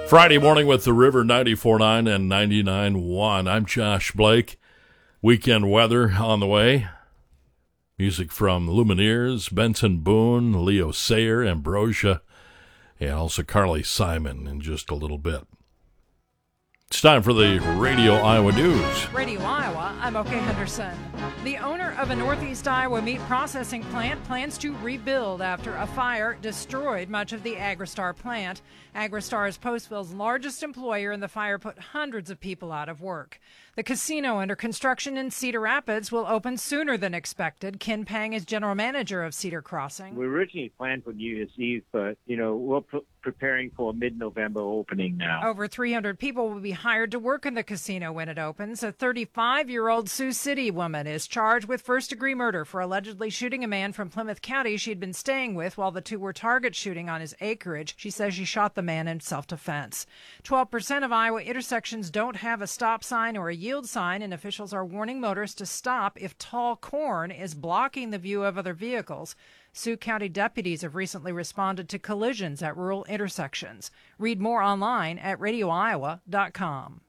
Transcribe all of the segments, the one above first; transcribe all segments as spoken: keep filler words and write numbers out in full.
Friday morning with the River ninety-four point nine and ninety-nine point one. I'm Josh Blake. Weekend weather on the way. Music from Lumineers, Benson Boone, Leo Sayer, Ambrosia, and also Carly Simon in just a little bit. It's time for the Radio Iowa News. Radio Iowa, I'm Oke Henderson. The owner of a Northeast Iowa meat processing plant plans to rebuild after a fire destroyed much of the Agristar plant. Agristar is Postville's largest employer, and the fire put hundreds of people out of work. The casino under construction in Cedar Rapids will open sooner than expected. Ken Pang is general manager of Cedar Crossing. We originally planned for New Year's Eve, but, you know, we're pre- preparing for a mid-November opening now. Over three hundred people will be hired to work in the casino when it opens. A thirty-five-year-old Sioux City woman is charged with first-degree murder for allegedly shooting a man from Plymouth County she'd been staying with while the two were target shooting on his acreage. She says she shot the man in self-defense. twelve percent of Iowa intersections don't have a stop sign or a yield sign, and officials are warning motorists to stop if tall corn is blocking the view of other vehicles. Sioux County deputies have recently responded to collisions at rural intersections. Read more online at radio iowa dot com.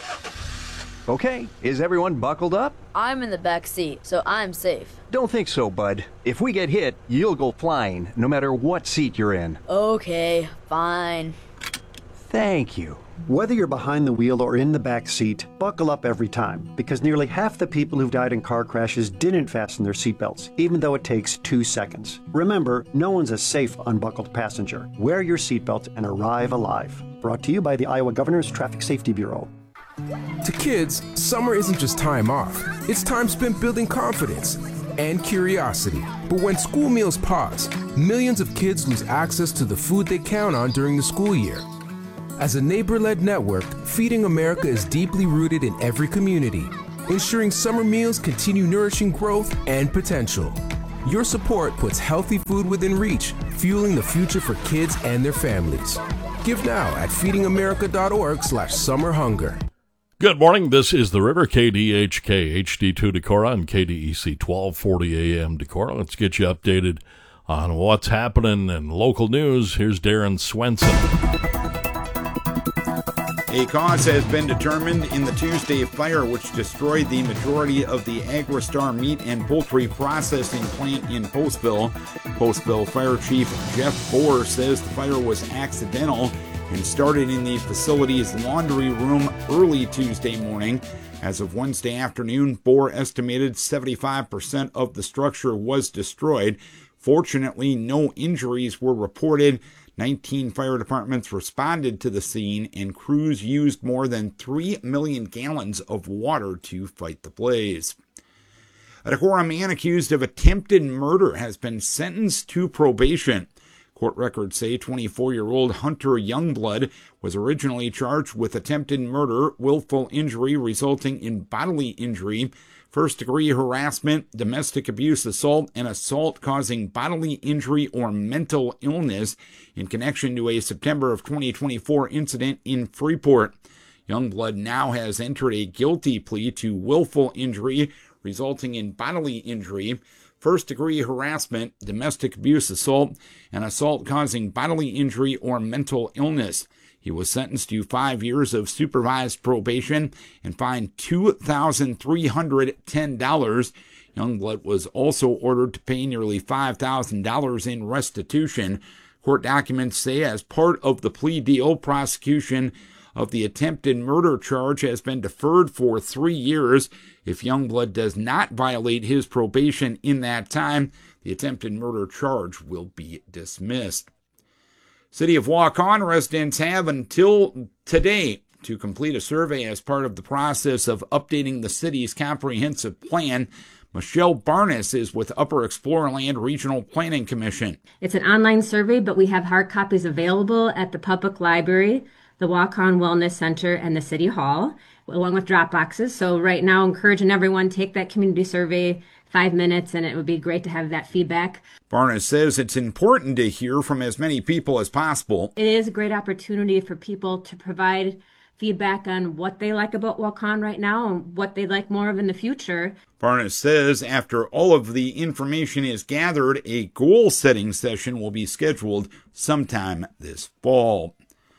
Okay, is everyone buckled up? I'm in the back seat, so I'm safe. Don't think so, bud. If we get hit, you'll go flying, no matter what seat you're in. Okay, fine. Thank you. Whether you're behind the wheel or in the back seat, buckle up every time, because nearly half the people who've died in car crashes didn't fasten their seatbelts, even though it takes two seconds. Remember, no one's a safe unbuckled passenger. Wear your seatbelt and arrive alive. Brought to you by the Iowa Governor's Traffic Safety Bureau. To kids, summer isn't just time off. It's time spent building confidence and curiosity. But when school meals pause, millions of kids lose access to the food they count on during the school year. As a neighbor-led network, Feeding America is deeply rooted in every community, ensuring summer meals continue nourishing growth and potential. Your support puts healthy food within reach, fueling the future for kids and their families. Give now at feeding america dot org slash summer hunger. Good morning. This is the River, K D H K, H D two Decorah, and K D E C twelve forty A M Decorah. Let's get you updated on what's happening in local news. Here's Darren Swenson. A cause has been determined in the Tuesday fire which destroyed the majority of the Agristar meat and poultry processing plant in Postville. Postville Fire Chief Jeff Bohr says the fire was accidental and started in the facility's laundry room early Tuesday morning. As of Wednesday afternoon, Bohr estimated seventy-five percent of the structure was destroyed. Fortunately, no injuries were reported. nineteen fire departments responded to the scene, and crews used more than three million gallons of water to fight the blaze. A Decorah man accused of attempted murder has been sentenced to probation. Court records say twenty-four-year-old Hunter Youngblood was originally charged with attempted murder, willful injury resulting in bodily injury, first-degree harassment, domestic abuse assault, and assault causing bodily injury or mental illness in connection to a September of twenty twenty-four incident in Freeport. Youngblood now has entered a guilty plea to willful injury resulting in bodily injury, first-degree harassment, domestic abuse assault, and assault causing bodily injury or mental illness. He was sentenced to five years of supervised probation and fined two thousand three hundred ten dollars. Youngblood was also ordered to pay nearly five thousand dollars in restitution. Court documents say as part of the plea deal, prosecution of the attempted murder charge has been deferred for three years. If Youngblood does not violate his probation in that time, the attempted murder charge will be dismissed. City of Waukon residents have until today to complete a survey as part of the process of updating the city's comprehensive plan. Michelle Barnes is with Upper Explorerland Regional Planning Commission. It's an online survey, but we have hard copies available at the Public Library, the Waukon Wellness Center, and the City Hall, along with drop boxes. So right now, encouraging everyone, take that community survey, five minutes, and it would be great to have that feedback. Barnes says it's important to hear from as many people as possible. It is a great opportunity for people to provide feedback on what they like about Waukon right now and what they'd like more of in the future. Barnes says after all of the information is gathered, a goal-setting session will be scheduled sometime this fall.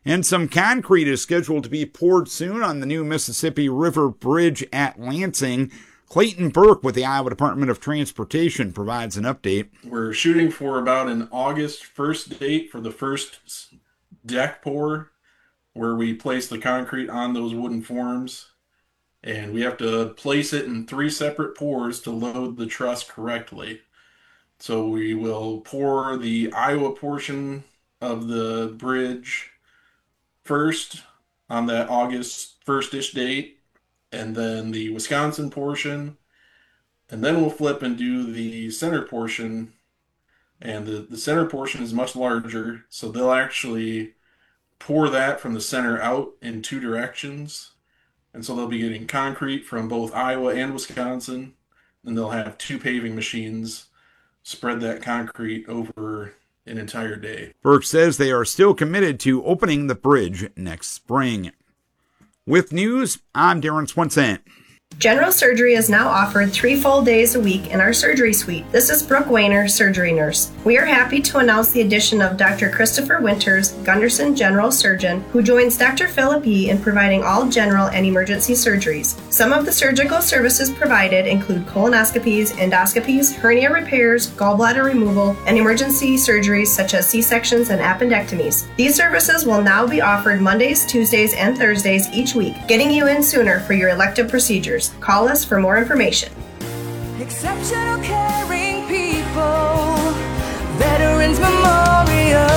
And some concrete is scheduled to be poured soon on the new Mississippi River Bridge at Lansing. Clayton Burke with the Iowa Department of Transportation provides an update. We're shooting for about an August first date for the first deck pour, where we place the concrete on those wooden forms. And we have to place it in three separate pours to load the truss correctly. So we will pour the Iowa portion of the bridge first on that August first-ish date, and then the Wisconsin portion, and then we'll flip and do the center portion. And the, the center portion is much larger, so they'll actually pour that from the center out in two directions. And so they'll be getting concrete from both Iowa and Wisconsin, and they'll have two paving machines spread that concrete over an entire day. Burke says they are still committed to opening the bridge next spring. With news, I'm Darren Swenson. General surgery is now offered three full days a week in our surgery suite. This is Brooke Weiner, surgery nurse. We are happy to announce the addition of Doctor Christopher Winters, Gunderson General Surgeon, who joins Doctor Philip Yee in providing all general and emergency surgeries. Some of the surgical services provided include colonoscopies, endoscopies, hernia repairs, gallbladder removal, and emergency surgeries such as C-sections and appendectomies. These services will now be offered Mondays, Tuesdays, and Thursdays each week, getting you in sooner for your elective procedures. Call us for more information. Exceptional caring people, Veterans Memorial.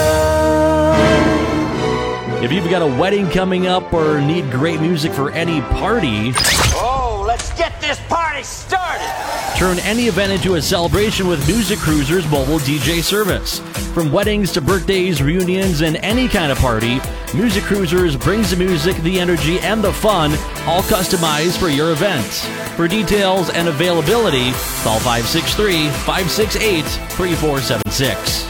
If you've got a wedding coming up or need great music for any party, oh, let's get this party started. Turn any event into a celebration with Music Cruiser's mobile D J service. From weddings to birthdays, reunions, and any kind of party, Music Cruisers brings the music, the energy, and the fun, all customized for your event. For details and availability, call five six three, five six eight, three four seven six.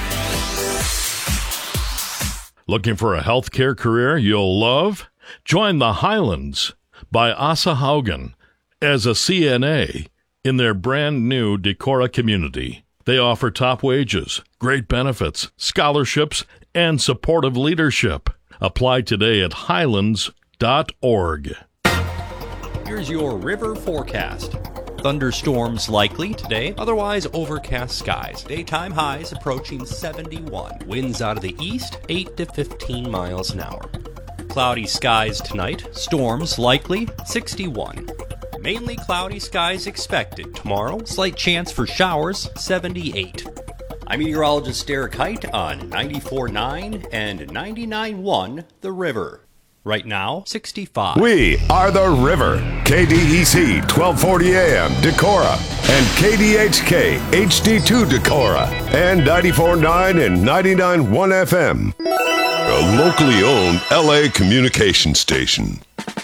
Looking for a healthcare career you'll love? Join the Highlands by Asa Haugen as a C N A in their brand new Decorah community. They offer top wages, great benefits, scholarships, and supportive leadership. Apply today at highlands dot org. Here's your river forecast. Thunderstorms likely today, otherwise overcast skies. Daytime highs approaching seventy-one. Winds out of the east, eight to fifteen miles an hour. Cloudy skies tonight, storms likely, sixty-one. Mainly cloudy skies expected tomorrow. Slight chance for showers, seventy-eight. I'm meteorologist Derek Height on ninety-four point nine and ninety-nine point one The River. Right now, sixty-five. We are The River. K D E C twelve forty A M Decorah and K D H K H D two Decorah and ninety-four point nine and ninety-nine point one F M. A locally owned L A communication station.